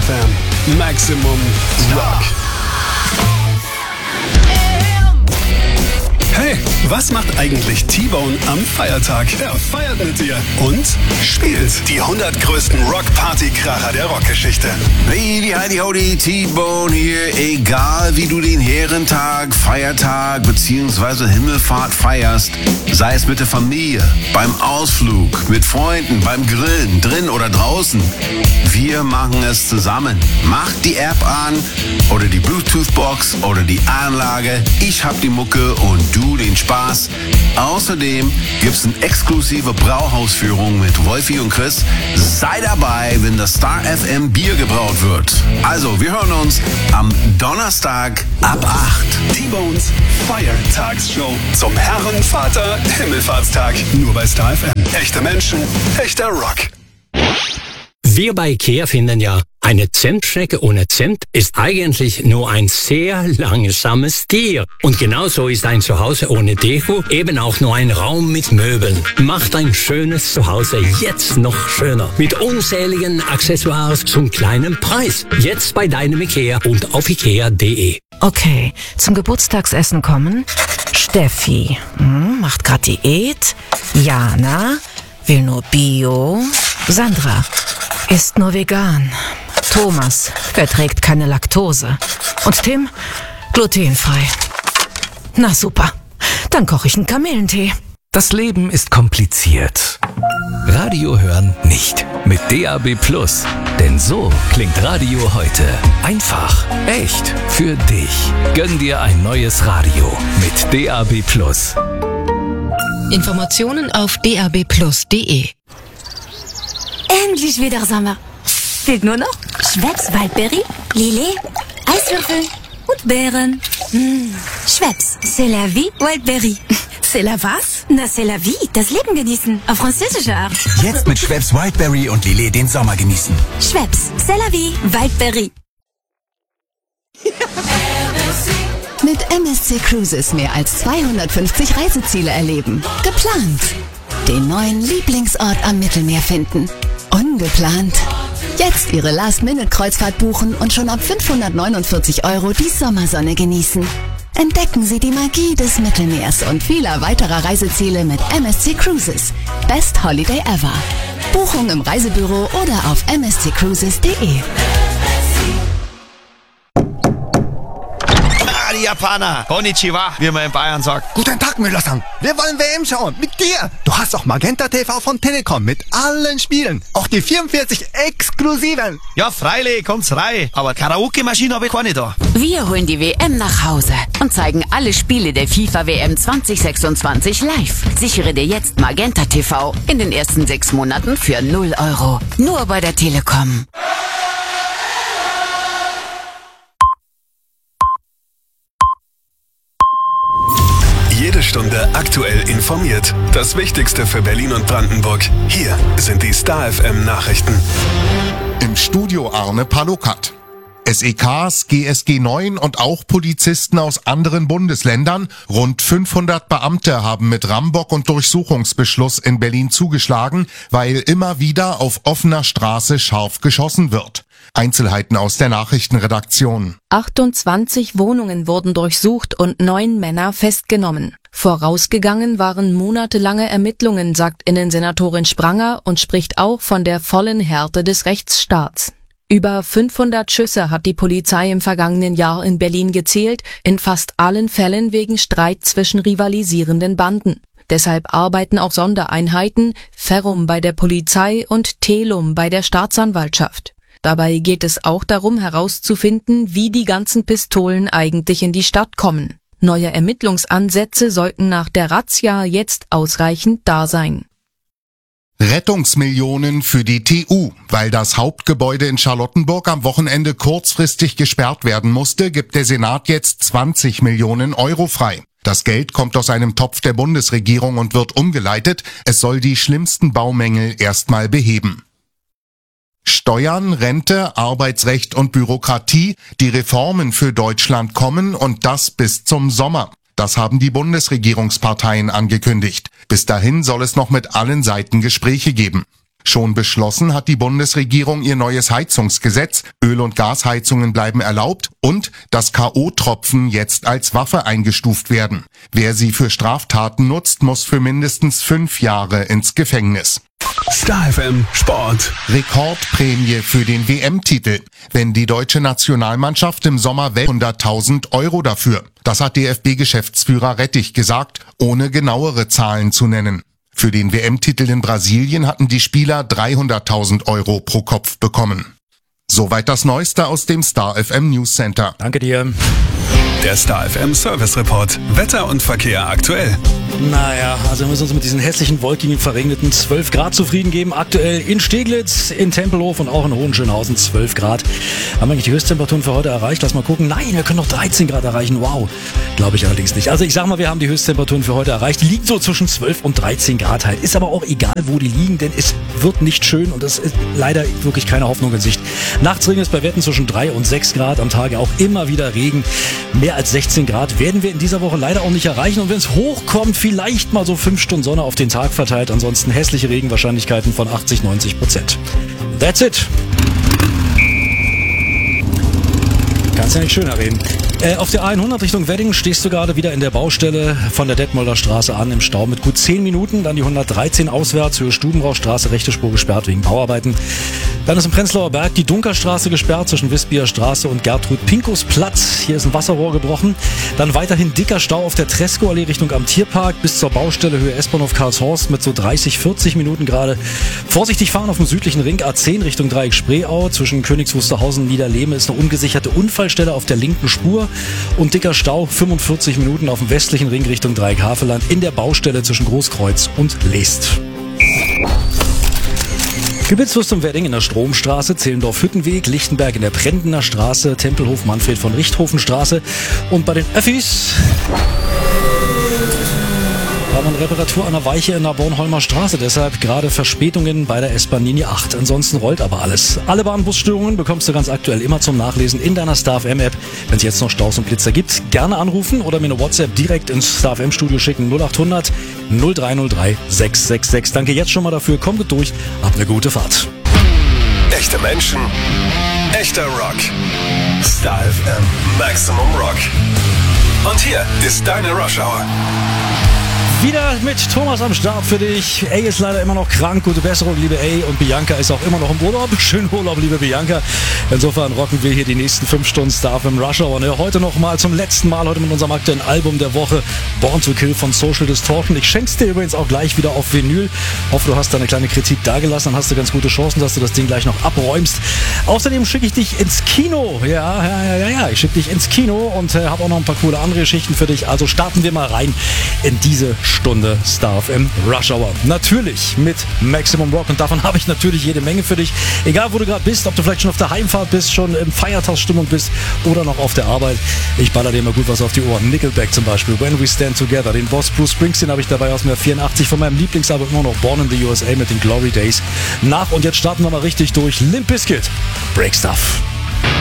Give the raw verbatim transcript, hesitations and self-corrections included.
F M. Maximum Rock. Hey, was macht eigentlich T-Bone am Feiertag? Er feiert mit dir und spielt die hundert größten Rock-Party-Kracher der Rockgeschichte. Hey, Heidi Howdy, T-Bone hier. Egal wie du den Herrentag, Feiertag bzw. Himmelfahrt feierst, sei es mit der Familie, beim Ausflug, mit Freunden, beim Grillen, drin oder draußen. Wir machen es zusammen. Mach die App an oder die Bluetooth-Box oder die Anlage. Ich hab die Mucke und du den Spaß. Außerdem gibt's eine exklusive Brauhausführung mit Wolfi und Chris. Sei dabei, wenn das Star F M Bier gebraut wird. Also, wir hören uns am Donnerstag ab acht. T-Bones Feiertagsshow zum Herrenvater Himmelfahrtstag. Nur bei Star F M. Echte Menschen, echter Rock. Wir bei IKEA finden ja, eine Zentstrecke ohne Zimt ist eigentlich nur ein sehr langsames Tier. Und genauso ist ein Zuhause ohne Deko eben auch nur ein Raum mit Möbeln. Macht ein schönes Zuhause jetzt noch schöner. Mit unzähligen Accessoires zum kleinen Preis. Jetzt bei deinem IKEA und auf ikea punkt de. Okay, zum Geburtstagsessen kommen. Steffi, hm, macht grad Diät. Jana, will nur Bio. Sandra, isst nur vegan. Thomas verträgt keine Laktose. Und Tim, glutenfrei. Na super, dann koche ich einen Kamillentee. Das Leben ist kompliziert. Radio hören nicht. Mit D A B Plus. Denn so klingt Radio heute. Einfach, echt, für dich. Gönn dir ein neues Radio mit D A B Plus. Informationen auf d a b plus punkt de. Endlich wieder Sommer. Fehlt nur noch Schweppes Waldberry, Lillet, Eiswürfel und Beeren. Mmh. Schweppes, c'est la vie, Waldberry. C'est la was? Na, c'est la vie, das Leben genießen. Auf französische Art. Jetzt mit Schweppes Wildberry und Lillet den Sommer genießen. Schweppes, c'est la vie, Waldberry. Mit M S C Cruises mehr als zweihundertfünfzig Reiseziele erleben. Geplant. Den neuen Lieblingsort am Mittelmeer finden. Ungeplant. Jetzt Ihre Last-Minute-Kreuzfahrt buchen und schon ab fünfhundertneunundvierzig Euro die Sommersonne genießen. Entdecken Sie die Magie des Mittelmeers und vieler weiterer Reiseziele mit M S C Cruises. Best Holiday ever. Buchung im Reisebüro oder auf m s c cruises punkt de. Die Japaner. Konnichiwa, wie man in Bayern sagt. Guten Tag, Müller-san. Wir wollen W M schauen. Mit dir. Du hast auch Magenta T V von Telekom mit allen Spielen. Auch die vierundvierzig exklusiven. Ja, freilich, kommt's rein. Aber Karaoke-Maschine habe ich keine da. Wir holen die W M nach Hause und zeigen alle Spiele der FIFA W M zwanzig sechsundzwanzig live. Sichere dir jetzt Magenta T V in den ersten sechs Monaten für null Euro. Nur bei der Telekom. Jede Stunde aktuell informiert. Das Wichtigste für Berlin und Brandenburg. Hier sind die Star F M Nachrichten. Im Studio Arne Palokat. S E Ks, G S G neun und auch Polizisten aus anderen Bundesländern, rund fünfhundert Beamte haben mit Rambock und Durchsuchungsbeschluss in Berlin zugeschlagen, weil immer wieder auf offener Straße scharf geschossen wird. Einzelheiten aus der Nachrichtenredaktion. achtundzwanzig Wohnungen wurden durchsucht und neun Männer festgenommen. Vorausgegangen waren monatelange Ermittlungen, sagt Innensenatorin Spranger und spricht auch von der vollen Härte des Rechtsstaats. Über fünfhundert Schüsse hat die Polizei im vergangenen Jahr in Berlin gezählt, in fast allen Fällen wegen Streit zwischen rivalisierenden Banden. Deshalb arbeiten auch Sondereinheiten, Ferrum bei der Polizei und Telum bei der Staatsanwaltschaft. Dabei geht es auch darum herauszufinden, wie die ganzen Pistolen eigentlich in die Stadt kommen. Neue Ermittlungsansätze sollten nach der Razzia jetzt ausreichend da sein. Rettungsmillionen für die T U. Weil das Hauptgebäude in Charlottenburg am Wochenende kurzfristig gesperrt werden musste, gibt der Senat jetzt zwanzig Millionen Euro frei. Das Geld kommt aus einem Topf der Bundesregierung und wird umgeleitet. Es soll die schlimmsten Baumängel erstmal beheben. Steuern, Rente, Arbeitsrecht und Bürokratie, die Reformen für Deutschland kommen und das bis zum Sommer. Das haben die Bundesregierungsparteien angekündigt. Bis dahin soll es noch mit allen Seiten Gespräche geben. Schon beschlossen hat die Bundesregierung ihr neues Heizungsgesetz. Öl- und Gasheizungen bleiben erlaubt und dass K O-Tropfen jetzt als Waffe eingestuft werden. Wer sie für Straftaten nutzt, muss für mindestens fünf Jahre ins Gefängnis. Star F M Sport. Rekordprämie für den W M-Titel. Wenn die deutsche Nationalmannschaft im Sommer will, hunderttausend Euro dafür. Das hat D F B-Geschäftsführer Rettich gesagt, ohne genauere Zahlen zu nennen. Für den W M-Titel in Brasilien hatten die Spieler dreihunderttausend Euro pro Kopf bekommen. Soweit das Neueste aus dem Star F M News Center. Danke dir. Der Star F M Service Report. Wetter und Verkehr aktuell. Naja, also wir müssen uns mit diesen hässlichen, wolkigen, verregneten zwölf Grad zufrieden geben. Aktuell in Steglitz, in Tempelhof und auch in Hohenschönhausen zwölf Grad. Haben wir eigentlich die Höchsttemperaturen für heute erreicht? Lass mal gucken. Nein, wir können noch dreizehn Grad erreichen. Wow. Glaube ich allerdings nicht. Also ich sag mal, wir haben die Höchsttemperaturen für heute erreicht. Die liegen so zwischen zwölf und dreizehn Grad halt. Ist aber auch egal, wo die liegen, denn es wird nicht schön und es ist leider wirklich keine Hoffnung in Sicht. Nachts regnet es bei Werten zwischen drei und sechs Grad. Am Tage auch immer wieder Regen. Mehr als sechzehn Grad werden wir in dieser Woche leider auch nicht erreichen. Und wenn es hochkommt, vielleicht mal so fünf Stunden Sonne auf den Tag verteilt. Ansonsten hässliche Regenwahrscheinlichkeiten von achtzig, neunzig Prozent. That's it. Kannst ja nicht schöner reden. Äh, auf der A hundert Richtung Wedding stehst du gerade wieder in der Baustelle von der Detmolder Straße an im Stau mit gut zehn Minuten. Dann die hundertdreizehn auswärts, Höhe Stubenrauchstraße, rechte Spur gesperrt wegen Bauarbeiten. Dann ist im Prenzlauer Berg die Dunkerstraße gesperrt zwischen Wispierer Straße und Gertrud Pincus Platz. Hier ist ein Wasserrohr gebrochen. Dann weiterhin dicker Stau auf der Tresco-Allee Richtung am Tierpark bis zur Baustelle Höhe S-Bahnhof Karlshorst mit so dreißig, vierzig Minuten gerade. Vorsichtig fahren auf dem südlichen Ring A zehn Richtung Dreieck Spreeau. Zwischen Königs Wusterhausen und Niederlehme ist eine ungesicherte Unfallstelle auf der linken Spur. Und dicker Stau, fünfundvierzig Minuten auf dem westlichen Ring Richtung Dreieck Havelland in der Baustelle zwischen Großkreuz und Leest. Gebietswurst um Wedding in der Stromstraße, Zehlendorf-Hüttenweg, Lichtenberg in der Prendener Straße, Tempelhof Manfred von Richthofenstraße und bei den Öffis haben wir eine Reparatur an der Weiche in der Bornholmer Straße, deshalb gerade Verspätungen bei der S-Bahn-Linie acht. Ansonsten rollt aber alles. Alle Bahnbusstörungen bekommst du ganz aktuell immer zum Nachlesen in deiner Star F M-App. Wenn es jetzt noch Staus und Blitzer gibt, gerne anrufen oder mir eine WhatsApp direkt ins Star F M-Studio schicken. null acht hundert null drei null drei sechs sechs sechs. Danke jetzt schon mal dafür. Komm gut durch. Hab eine gute Fahrt. Echte Menschen. Echter Rock. Star F M. Maximum Rock. Und hier ist deine Rush Hour. Wieder mit Thomas am Start für dich. A ist leider immer noch krank. Gute Besserung, liebe A. Und Bianca ist auch immer noch im Urlaub. Schönen Urlaub, liebe Bianca. Insofern rocken wir hier die nächsten fünf Stunden Star F M Rush Hour. Und heute noch mal zum letzten Mal, heute mit unserem aktuellen Album der Woche, Born to Kill von Social Distortion. Ich schenk's dir übrigens auch gleich wieder auf Vinyl. Hoffe, du hast da eine kleine Kritik dagelassen. Dann hast du ganz gute Chancen, dass du das Ding gleich noch abräumst. Außerdem schicke ich dich ins Kino. Ja, ja, ja, ja, ja. Ich schicke dich ins Kino und äh, habe auch noch ein paar coole andere Geschichten für dich. Also starten wir mal rein in diese Stunde Star F M Rush Hour. Natürlich mit Maximum Rock und davon habe ich natürlich jede Menge für dich. Egal, wo du gerade bist, ob du vielleicht schon auf der Heimfahrt bist, schon in Feiertagsstimmung bist oder noch auf der Arbeit. Ich baller dir mal gut was auf die Ohren. Nickelback zum Beispiel, When We Stand Together. Den Boss Bruce Springsteen habe ich dabei aus dem Jahr vierundachtzig von meinem Lieblingsalbum immer noch Born in the U S A mit den Glory Days. Nach und jetzt starten wir mal richtig durch. Limp Bizkit, Break Stuff.